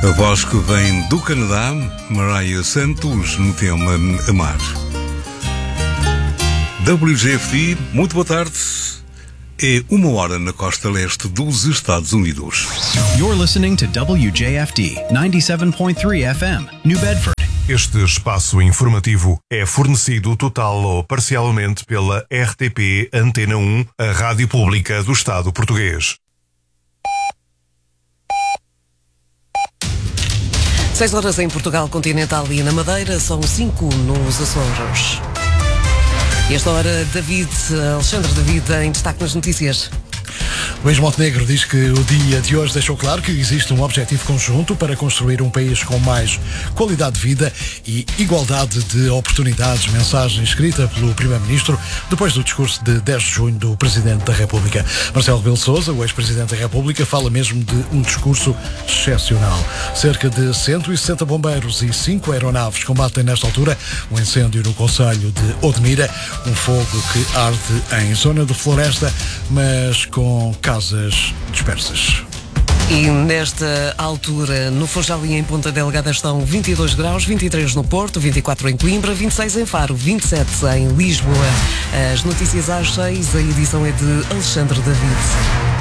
A voz que vem do Canadá, Mariah Santos, no tema Amar. WGFD, muito boa tarde. É 1h na costa leste dos Estados Unidos. You're listening to WJFD 97.3 FM, New Bedford. Este espaço informativo é fornecido total ou parcialmente pela RTP Antena 1, a rádio pública do Estado português. 6 horas em Portugal continental e na Madeira, são 5 nos Açores. E esta hora, Alexandre David, em destaque nas notícias. Luís Montenegro diz que o dia de hoje deixou claro que existe um objetivo conjunto para construir um país com mais qualidade de vida e igualdade de oportunidades. Mensagem escrita pelo Primeiro-Ministro depois do discurso de 10 de junho do Presidente da República. Marcelo Rebelo de Sousa, o ex-Presidente da República, fala mesmo de um discurso excepcional. Cerca de 160 bombeiros e 5 aeronaves combatem nesta altura um incêndio no concelho de Odmira, um fogo que arde em zona de floresta, mas com casas dispersas. E nesta altura, no Funchal e em Ponta Delgada estão 22 graus, 23 no Porto, 24 em Coimbra, 26 em Faro, 27 em Lisboa. As notícias às 6, a edição é de Alexandre David.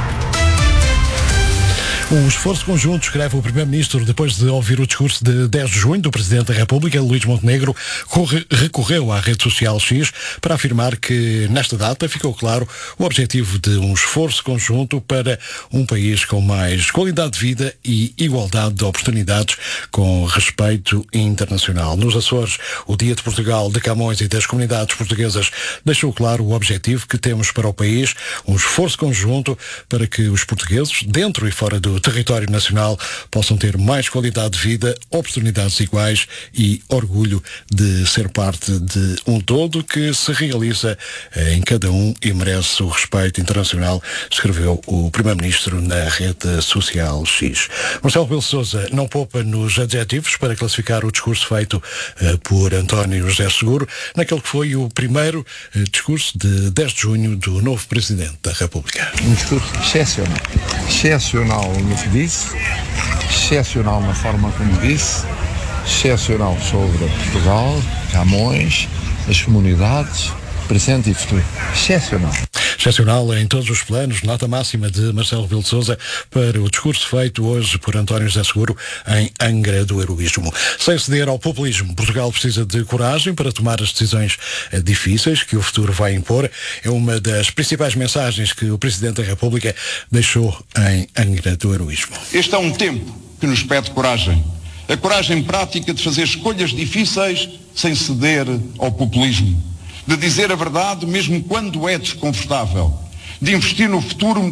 Um esforço conjunto, escreve o Primeiro-Ministro, depois de ouvir o discurso de 10 de junho do Presidente da República. Luís Montenegro recorreu à rede social X para afirmar que, nesta data, ficou claro o objetivo de um esforço conjunto para um país com mais qualidade de vida e igualdade de oportunidades, com respeito internacional. Nos Açores, o Dia de Portugal, de Camões e das comunidades portuguesas deixou claro o objetivo que temos para o país, um esforço conjunto para que os portugueses, dentro e fora do território nacional, possam ter mais qualidade de vida, oportunidades iguais e orgulho de ser parte de um todo que se realiza em cada um e merece o respeito internacional, escreveu o Primeiro-Ministro na rede social X. Marcelo Rebelo de Sousa não poupa nos adjetivos para classificar o discurso feito por António José Seguro, naquele que foi o primeiro discurso de 10 de junho do novo Presidente da República. Um discurso excepcional. Excepcional no que disse, excepcional na forma como disse, excepcional sobre Portugal, Camões, as comunidades, presente e futuro. Excepcional. Excepcional em todos os planos, nota máxima de Marcelo Rebelo de Sousa para o discurso feito hoje por António José Seguro em Angra do Heroísmo. Sem ceder ao populismo, Portugal precisa de coragem para tomar as decisões difíceis que o futuro vai impor. É uma das principais mensagens que o Presidente da República deixou em Angra do Heroísmo. Este é um tempo que nos pede coragem. A coragem prática de fazer escolhas difíceis sem ceder ao populismo. De dizer a verdade mesmo quando é desconfortável, de investir no futuro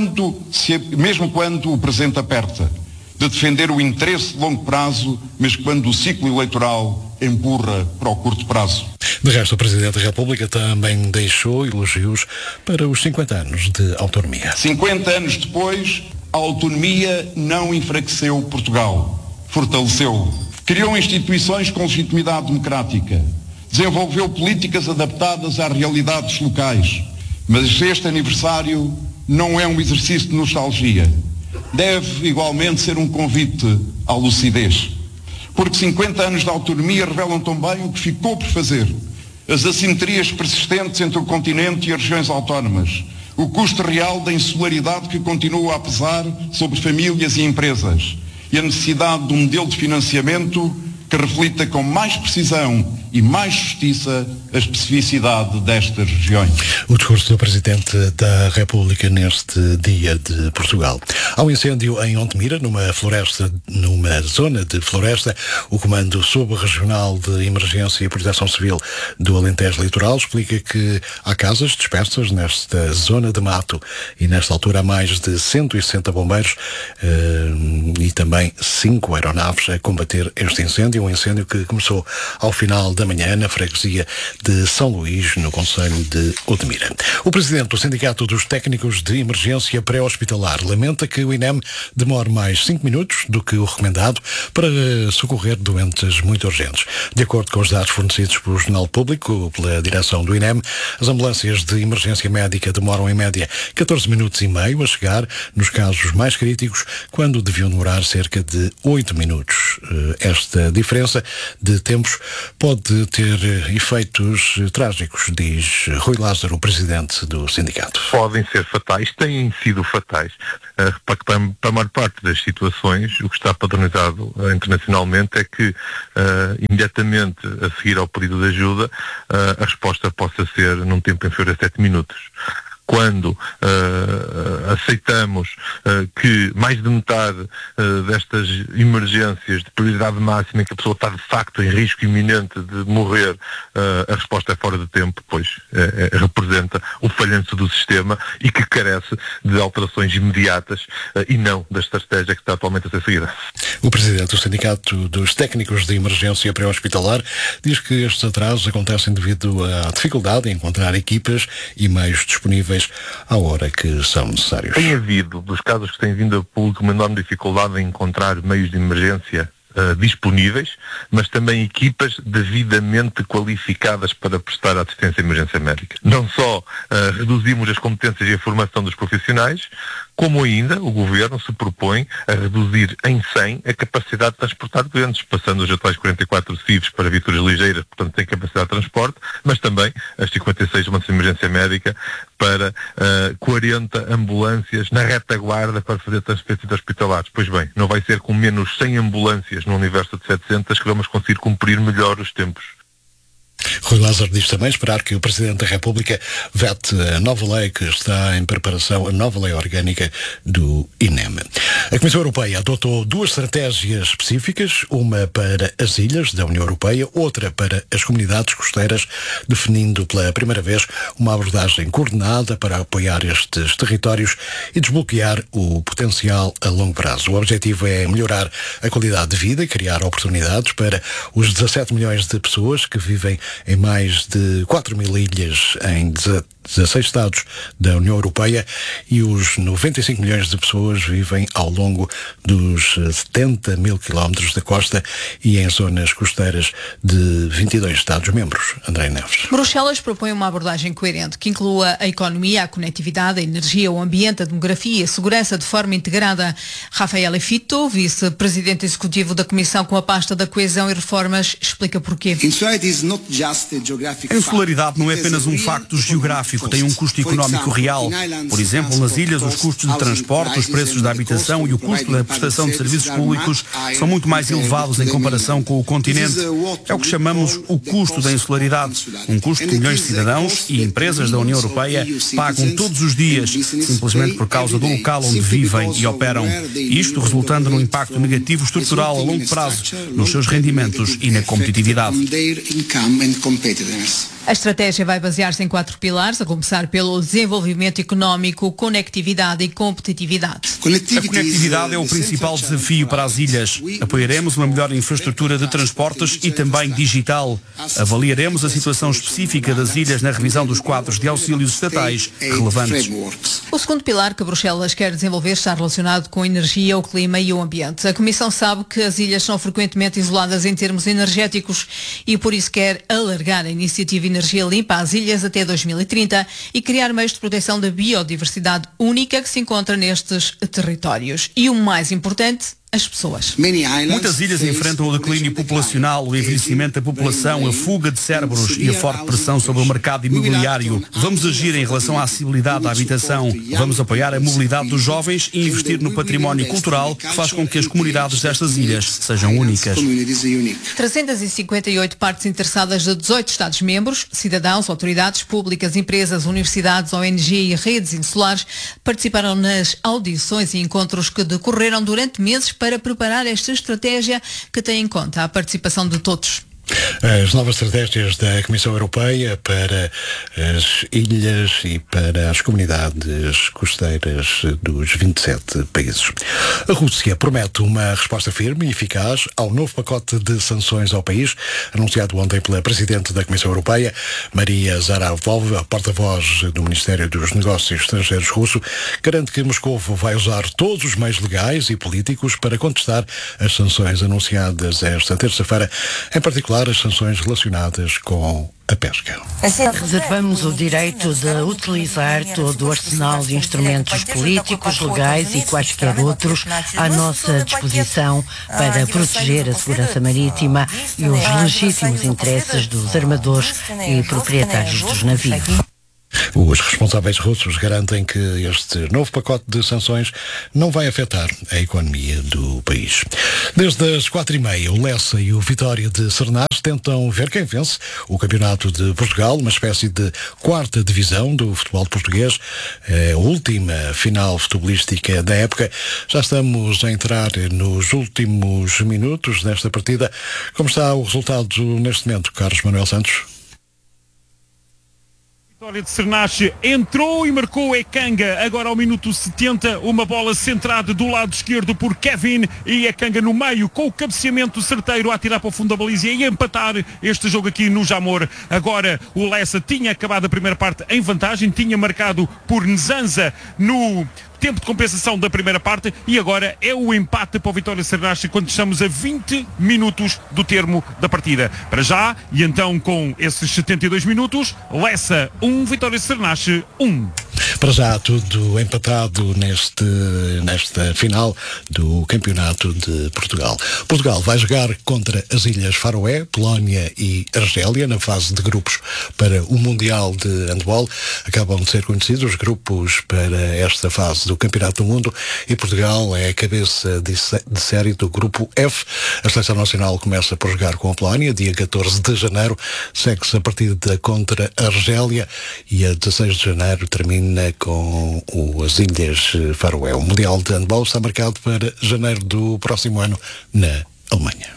mesmo quando o presente aperta, de defender o interesse de longo prazo, mas quando o ciclo eleitoral empurra para o curto prazo. De resto, o Presidente da República também deixou elogios para os 50 anos de autonomia. 50 anos depois, a autonomia não enfraqueceu Portugal, fortaleceu-o. Criou instituições com legitimidade democrática. Desenvolveu políticas adaptadas às realidades locais. Mas este aniversário não é um exercício de nostalgia. Deve igualmente ser um convite à lucidez. Porque 50 anos de autonomia revelam também o que ficou por fazer. As assimetrias persistentes entre o continente e as regiões autónomas. O custo real da insularidade que continua a pesar sobre famílias e empresas. E a necessidade de um modelo de financiamento que reflita com mais precisão e mais justiça a especificidade destas regiões. O discurso do Presidente da República neste Dia de Portugal. Ao incêndio em Odmira, numa zona de floresta, o Comando Subregional de Emergência e Proteção Civil do Alentejo Litoral explica que há casas dispersas nesta zona de mato e nesta altura há mais de 160 bombeiros e também 5 aeronaves a combater este incêndio, um incêndio que começou ao final da manhã, na freguesia de São Luís, no concelho de Odmira. O presidente do Sindicato dos Técnicos de Emergência Pré-Hospitalar lamenta que o INEM demore mais 5 minutos do que o recomendado para socorrer doentes muito urgentes. De acordo com os dados fornecidos pelo Jornal Público, pela direção do INEM, as ambulâncias de emergência médica demoram em média 14 minutos e meio a chegar nos casos mais críticos, quando deviam demorar cerca de 8 minutos. Esta diferença de tempos pode ter efeitos trágicos, diz Rui Lázaro, o presidente do sindicato. Podem ser fatais, têm sido fatais. Para a maior parte das situações, o que está padronizado internacionalmente é que imediatamente a seguir ao pedido de ajuda, a resposta possa ser num tempo inferior a 7 minutos. Quando aceitamos que mais de metade destas emergências de prioridade máxima, em que a pessoa está de facto em risco iminente de morrer, a resposta é fora de tempo, pois representa o falhanço do sistema e que carece de alterações imediatas e não da estratégia que está atualmente a ser seguida. O presidente do Sindicato dos Técnicos de Emergência Pré-Hospitalar diz que estes atrasos acontecem devido à dificuldade em encontrar equipas e meios disponíveis à hora que são necessários. Tem havido, dos casos que têm vindo a público, uma enorme dificuldade em encontrar meios de emergência disponíveis, mas também equipas devidamente qualificadas para prestar assistência à emergência médica. Não só reduzimos as competências e a formação dos profissionais, como ainda o Governo se propõe a reduzir em 100 a capacidade de transportar doentes, passando os atuais 44 CIVs para viaturas ligeiras, portanto tem capacidade de transporte, mas também as 56 de emergência médica para 40 ambulâncias na retaguarda para fazer transferências hospitalares. Pois bem, não vai ser com menos 100 ambulâncias no universo de 700 que vamos conseguir cumprir melhor os tempos. Rui Lázaro diz também esperar que o Presidente da República vete a nova lei que está em preparação, a nova lei orgânica do INEM. A Comissão Europeia adotou 2 estratégias específicas, uma para as ilhas da União Europeia, outra para as comunidades costeiras, definindo pela primeira vez uma abordagem coordenada para apoiar estes territórios e desbloquear o potencial a longo prazo. O objetivo é melhorar a qualidade de vida e criar oportunidades para os 17 milhões de pessoas que vivem em mais de 4 mil ilhas em 16 Estados da União Europeia e os 95 milhões de pessoas vivem ao longo dos 70 mil quilómetros da costa e em zonas costeiras de 22 Estados-membros. André Neves. Bruxelas propõe uma abordagem coerente que inclua a economia, a conectividade, a energia, o ambiente, a demografia e a segurança de forma integrada. Rafael Fito, vice-presidente executivo da Comissão com a pasta da coesão e reformas, explica porquê. A insularidade não é apenas um facto geográfico, tem um custo económico real. Por exemplo, nas ilhas, os custos de transporte, os preços da habitação e o custo da prestação de serviços públicos são muito mais elevados em comparação com o continente. É o que chamamos o custo da insularidade, um custo que milhões de cidadãos e empresas da União Europeia pagam todos os dias, simplesmente por causa do local onde vivem e operam. Isto resultando num impacto negativo estrutural a longo prazo nos seus rendimentos e na competitividade. A estratégia vai basear-se em 4 pilares, a começar pelo desenvolvimento económico, conectividade e competitividade. A conectividade é o principal desafio para as ilhas. Apoiaremos uma melhor infraestrutura de transportes e também digital. Avaliaremos a situação específica das ilhas na revisão dos quadros de auxílios estatais relevantes. O segundo pilar que Bruxelas quer desenvolver está relacionado com a energia, o clima e o ambiente. A Comissão sabe que as ilhas são frequentemente isoladas em termos energéticos e por isso quer alargar a iniciativa Energia Limpa às ilhas até 2030 e criar meios de proteção da biodiversidade única que se encontra nestes territórios. E o mais importante, as pessoas. Muitas ilhas enfrentam o declínio populacional, o envelhecimento da população, a fuga de cérebros e a forte pressão sobre o mercado imobiliário. Vamos agir em relação à acessibilidade da habitação. Vamos apoiar a mobilidade dos jovens e investir no património cultural que faz com que as comunidades destas ilhas sejam únicas. 358 partes interessadas de 18 Estados-membros, cidadãos, autoridades públicas, empresas, universidades, ONG e redes insulares participaram nas audições e encontros que decorreram durante meses para preparar esta estratégia que tem em conta a participação de todos. As novas estratégias da Comissão Europeia para as ilhas e para as comunidades costeiras dos 27 países. A Rússia promete uma resposta firme e eficaz ao novo pacote de sanções ao país, anunciado ontem pela Presidente da Comissão Europeia, Maria Zaharova, porta-voz do Ministério dos Negócios Estrangeiros russo, garante que Moscou vai usar todos os meios legais e políticos para contestar as sanções anunciadas esta terça-feira, em particular as sanções relacionadas com a pesca. Reservamos o direito de utilizar todo o arsenal de instrumentos políticos, legais e quaisquer outros à nossa disposição para proteger a segurança marítima e os legítimos interesses dos armadores e proprietários dos navios. Os responsáveis russos garantem que este novo pacote de sanções não vai afetar a economia do país. Desde as 4h30, o Lessa e o Vitória de Sernás tentam ver quem vence o Campeonato de Portugal, uma espécie de quarta divisão do futebol português, a última final futebolística da época. Já estamos a entrar nos últimos minutos desta partida. Como está o resultado neste momento, Carlos Manuel Santos? Vitória de Sernach entrou e marcou Ekanga, agora ao minuto 70, uma bola centrada do lado esquerdo por Kevin e Ekanga no meio com o cabeceamento certeiro a atirar para o fundo da baliza e empatar este jogo aqui no Jamor. Agora o Lessa tinha acabado a primeira parte em vantagem, tinha marcado por Nzanza no tempo de compensação da primeira parte e agora é o empate para o Vitória de Sernach quando estamos a 20 minutos do termo da partida. Para já, e então com esses 72 minutos, Lessa 1, Vitória de Sernach 1. Para já tudo empatado nesta final do Campeonato de Portugal. Portugal vai jogar contra as Ilhas Faroé, Polónia e Argélia na fase de grupos para o Mundial de Handball. Acabam de ser conhecidos os grupos para esta fase do Campeonato do Mundo e Portugal é a cabeça de série do grupo F. A seleção nacional começa por jogar com a Polónia, dia 14 de janeiro, segue-se a partida contra a Argélia e a 16 de janeiro termina com as Ilhas Faroé. O Mundial de Handball está marcado para janeiro do próximo ano na Alemanha.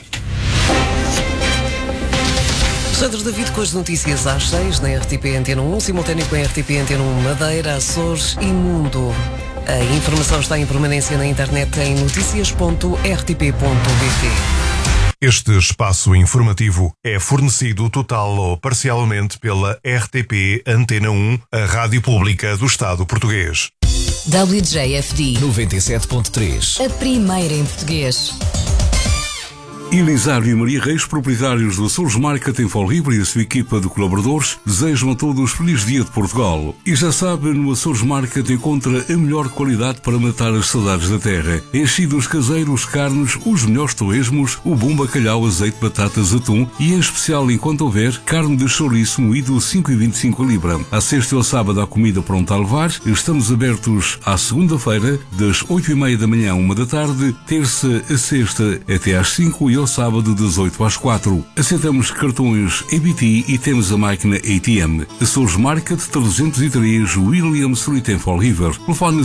Sandro David com as notícias às 6 na RTP Antena 1, simultâneo com a RTP Antena 1 Madeira, Açores e Mundo. A informação está em permanência na internet em noticias.rtp.pt. Este espaço informativo é fornecido total ou parcialmente pela RTP Antena 1, a rádio pública do Estado português. WJFD 97.3, a primeira em português. Elisário e Maria Reis, proprietários do Açores Market em Folribre e a sua equipa de colaboradores, desejam a todos feliz dia de Portugal. E já sabe, no Açores Market encontra a melhor qualidade para matar as saudades da terra. Enchidos caseiros, carnes, os melhores torresmos, o bom bacalhau, azeite, batatas, atum e, em especial, enquanto houver, carne de chouriço moído 5,25 a libra. À sexta e ao sábado há comida pronta a levar. Estamos abertos à segunda-feira, das 8h30 da manhã à 1 da tarde, terça a sexta até às 5 e ao sábado das 8 às 4. Aceitamos cartões EBT e temos a máquina ATM. Açores Market 303 William Street em Fall River. Telefone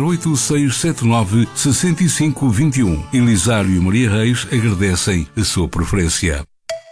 508-679-6521. Elisário e Maria Reis agradecem a sua preferência.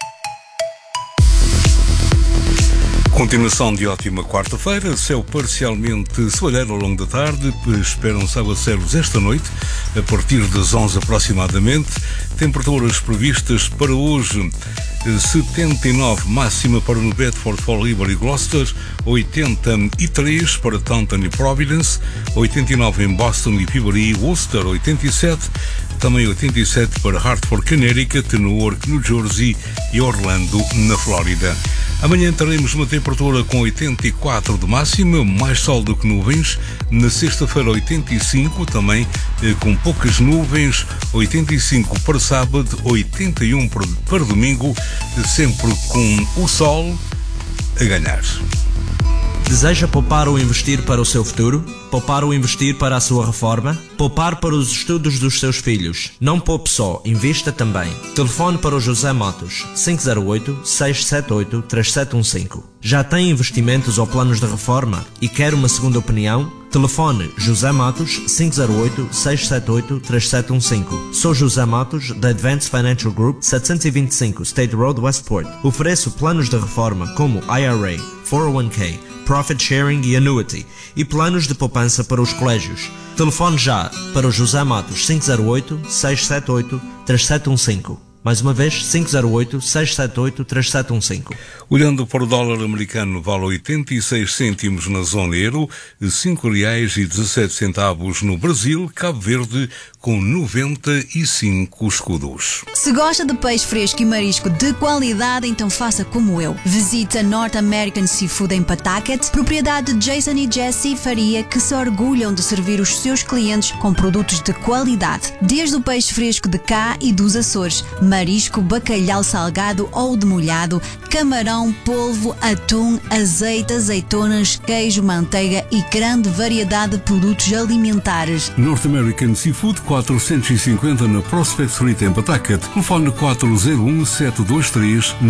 Continuação de ótima quarta-feira, céu parcialmente soalheiro ao longo da tarde, esperam-se aguaceiros esta noite, a partir das 11 aproximadamente. Temperaturas previstas para hoje: 79 máxima para no Bedford, Fall River e Gloucester, 83 para Taunton e Providence, 89 em Boston e Peabody, Worcester 87, também 87 para Hartford, Connecticut, Newark, New Jersey e Orlando, na Flórida. Amanhã teremos uma temperatura com 84 de máxima, mais sol do que nuvens. Na sexta-feira 85, também com poucas nuvens, 85 para sábado, 81 para domingo, sempre com o sol a ganhar. Deseja poupar ou investir para o seu futuro? Poupar ou investir para a sua reforma? Poupar para os estudos dos seus filhos? Não poupe só, invista também. Telefone para o José Matos, 508-678-3715. Já tem investimentos ou planos de reforma e quer uma segunda opinião? Telefone José Matos 508-678-3715. Sou José Matos, da Advanced Financial Group, 725 State Road, Westport. Ofereço planos de reforma como IRA, 401k, Profit Sharing e Annuity e planos de poupança para os colégios. Telefone já para o José Matos 508-678-3715. Mais uma vez, 508-678-3715. Olhando para o dólar americano, vale 86 cêntimos na zona euro, R$5,17 no Brasil, Cabo Verde com 95 escudos. Se gosta de peixe fresco e marisco de qualidade, então faça como eu. Visite a North American Seafood em Pawtucket, propriedade de Jason e Jessie Faria, que se orgulham de servir os seus clientes com produtos de qualidade. Desde o peixe fresco de cá e dos Açores, marisco, bacalhau salgado ou demolhado, camarão, polvo, atum, azeite, azeitonas, queijo, manteiga e grande variedade de produtos alimentares. North American Seafood 450 na Prospect Street em Pawtucket. Telefone 401 723